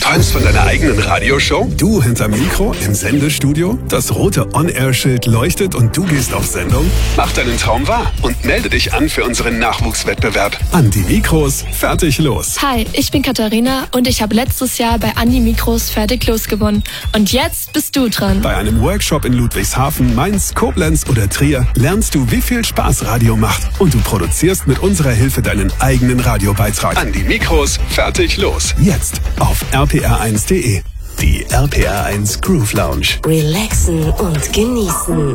träumst von deiner eigenen Radioshow? Du hinterm Mikro im Sendestudio? Das rote On-Air-Schild leuchtet und du gehst auf Sendung? Mach deinen Traum wahr und melde dich an für unseren Nachwuchswettbewerb. An die Mikros, fertig, los. Hi, ich bin Katharina und ich habe letztes Jahr bei An die Mikros fertig los gewonnen. Und jetzt bist du dran. Bei einem Workshop in Ludwigshafen, Mainz, Koblenz oder Trier lernst du, wie viel Spaß Radio macht. Und du produzierst mit unserer Hilfe deinen eigenen Radiobeitrag. An die Mikros, fertig, los. Jetzt auf rpr1.de. Die RPR1 Groove Lounge. Relaxen und genießen.